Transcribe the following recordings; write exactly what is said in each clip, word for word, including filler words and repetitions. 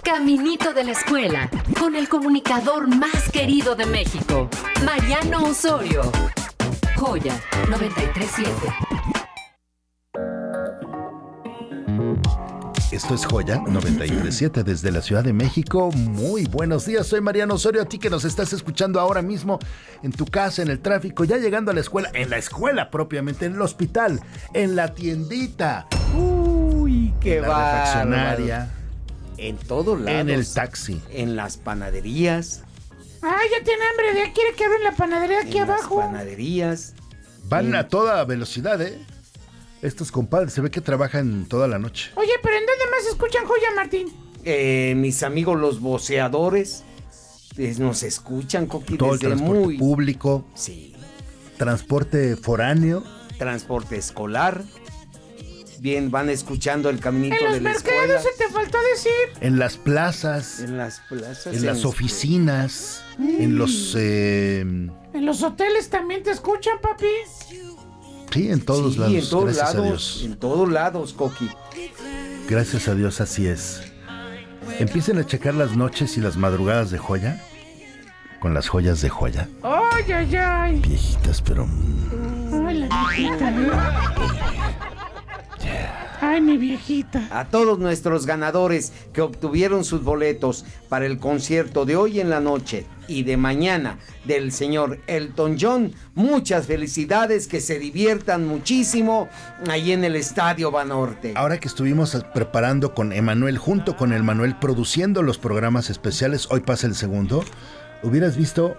Caminito de la Escuela, con el comunicador más querido de México, Mariano Osorio. Joya noventa y tres punto siete. Esto es Joya noventa y tres punto siete desde la Ciudad de México. Muy buenos días, soy Mariano Osorio. A ti que nos estás escuchando ahora mismo en tu casa, en el tráfico, ya llegando a la escuela, en la escuela propiamente, en el hospital, en la tiendita. Uy, qué en la bárbaro. refaccionaria. En todos lados. En el taxi. En las panaderías. Ay, ya tiene hambre, ya quiere que abren la panadería aquí en abajo. Las panaderías. Van en... a toda velocidad, ¿eh? Estos compadres, se ve que trabajan toda la noche. Oye, pero ¿en dónde más escuchan Joya, Martín? Eh, mis amigos los voceadores pues, nos escuchan, Coqui, Todo desde el transporte muy... público. Sí. Transporte foráneo. Transporte escolar. Bien, van escuchando el caminito En los de la mercados escuela. se te faltó decir. En las plazas. En las plazas. En las oficinas. Mm. En los... Eh, En los hoteles también te escuchan, papi. sí, en todos sí, lados. en todos gracias lados. a Dios. En todos lados, Coqui. Gracias a Dios, así es. Empiecen a checar las noches y las madrugadas de Joya. Con las joyas de Joya. Ay, ay, ay. Viejitas, pero... Ay, la viejita, ¿eh? Ay, mi viejita. A todos nuestros ganadores que obtuvieron sus boletos para el concierto de hoy en la noche y de mañana del señor Elton John, muchas felicidades, que se diviertan muchísimo ahí en el Estadio Banorte. Ahora que estuvimos preparando con Emanuel, junto con el Manuel, produciendo los programas especiales, hoy pasa el segundo, hubieras visto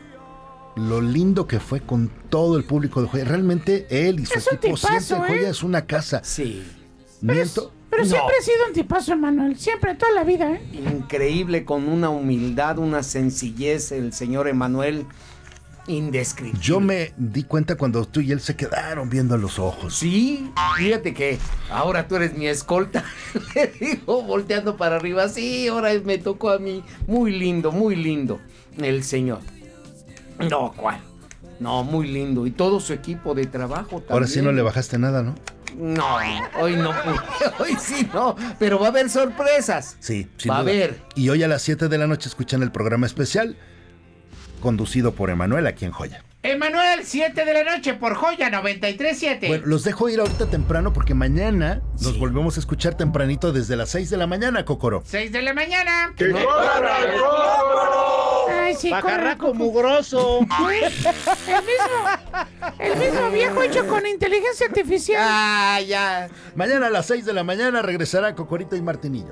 lo lindo que fue con todo el público de Joya. Realmente él y su Es un equipo tipazo, sienten ¿eh? Joya es una casa. Sí. ¿Miento? Pero No. siempre ha sido un tipazo, Emanuel. Siempre, toda la vida, ¿eh? Increíble, con una humildad, una sencillez, el señor Emanuel, indescriptible. Yo me di cuenta cuando tú y él se quedaron viendo a los ojos. Sí, fíjate que ahora tú eres mi escolta. Le digo, volteando para arriba. Sí, ahora me tocó a mí. Muy lindo, muy lindo. El señor. No, ¿cuál? No, muy lindo. Y todo su equipo de trabajo también. Ahora sí no le bajaste nada, ¿no? No, hoy no pude. Hoy sí no. Pero va a haber sorpresas. Sí, sin Va a duda. haber. Y hoy a las siete de la noche escuchan el programa especial conducido por Emanuel aquí en Joya. Emanuel, siete de la noche por Joya noventa y tres punto siete. Bueno, los dejo ir ahorita temprano porque mañana nos Sí. volvemos a escuchar tempranito desde las seis de la mañana, Cocoro. seis de la mañana. ¡Que corra el Cocoro! Ay, sí, ¡Pajarraco corre, mugroso! ¿Eh? El mismo, el mismo viejo hecho con inteligencia artificial. Ah, ya. Mañana a las seis de la mañana regresará Cocorito y Martinillo.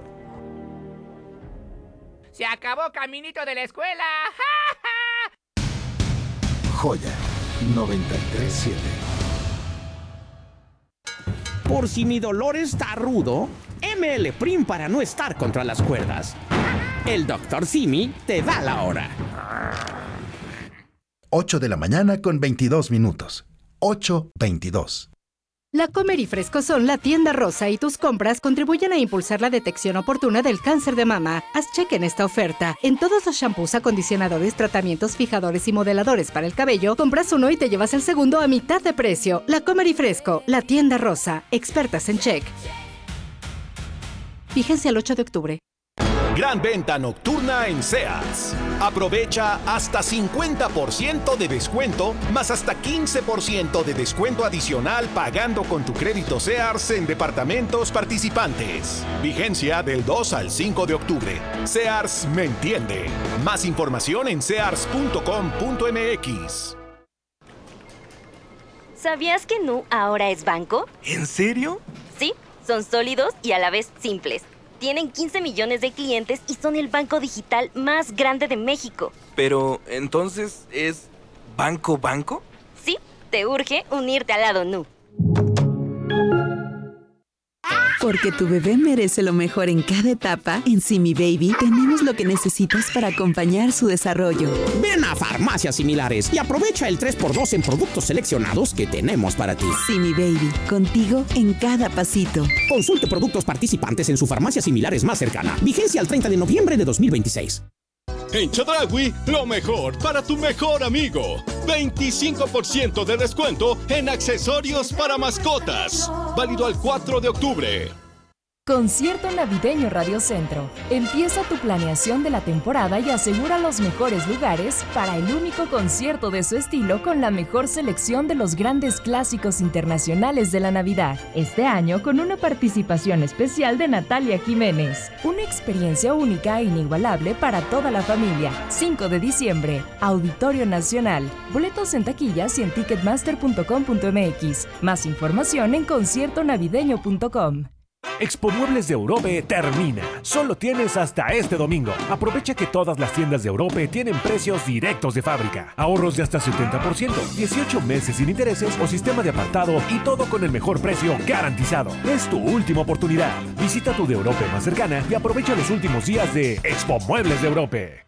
¡Se acabó Caminito de la Escuela! Joya noventa y tres punto siete. Por si mi dolor está rudo, M L Prim para no estar contra las cuerdas. El doctor Simi te da la hora. ocho de la mañana con veintidós minutos. ocho veintidós. La Comer y Fresco son la tienda rosa y tus compras contribuyen a impulsar la detección oportuna del cáncer de mama. Haz cheque en esta oferta. En todos los shampoos, acondicionadores, tratamientos, fijadores y modeladores para el cabello, compras uno y te llevas el segundo a mitad de precio. La Comer y Fresco, la tienda rosa. Expertas en check. Fíjense el ocho de octubre. Gran venta nocturna en Sears. Aprovecha hasta cincuenta por ciento de descuento, más hasta quince por ciento de descuento adicional pagando con tu crédito Sears en departamentos participantes. Vigencia del dos al cinco de octubre. Sears me entiende. Más información en sears punto com punto m x. ¿Sabías que Nu ahora es banco? ¿En serio? Sí, son sólidos y a la vez simples. Tienen quince millones de clientes y son el banco digital más grande de México. Pero, ¿entonces es banco banco? Sí, te urge unirte al lado Nu. Porque tu bebé merece lo mejor en cada etapa, en Simi Baby tenemos lo que necesitas para acompañar su desarrollo. Ven a Farmacias Similares y aprovecha el tres por dos en productos seleccionados que tenemos para ti. Simi Baby, contigo en cada pasito. Consulte productos participantes en su farmacia Similares más cercana. Vigencia al treinta de noviembre de dos mil veintiséis. En Chedraui, lo mejor para tu mejor amigo. veinticinco por ciento de descuento en accesorios para mascotas. Válido al cuatro de octubre. Concierto Navideño Radio Centro. Empieza tu planeación de la temporada y asegura los mejores lugares para el único concierto de su estilo con la mejor selección de los grandes clásicos internacionales de la Navidad. Este año con una participación especial de Natalia Jiménez. Una experiencia única e inigualable para toda la familia. cinco de diciembre, Auditorio Nacional. Boletos en taquillas y en ticketmaster punto com punto m x. Más información en concierto navideño punto com. Expo Muebles de Europe termina. Solo tienes hasta este domingo. Aprovecha que todas las tiendas de Europe tienen precios directos de fábrica. Ahorros de hasta setenta por ciento, dieciocho meses sin intereses o sistema de apartado y todo con el mejor precio garantizado. Es tu última oportunidad. Visita tu de Europe más cercana y aprovecha los últimos días de Expo Muebles de Europe.